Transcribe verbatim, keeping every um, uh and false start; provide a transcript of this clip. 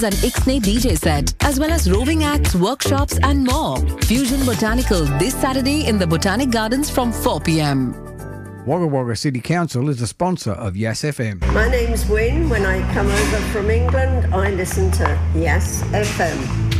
and Ixnay D J set, as well as roving acts, workshops and more. Fusion Botanical this Saturday in the Botanic Gardens from four p.m. Wagga Wagga City Council is a sponsor of Yes F M. My name's Wynne. When I come over from England, I listen to Yes F M.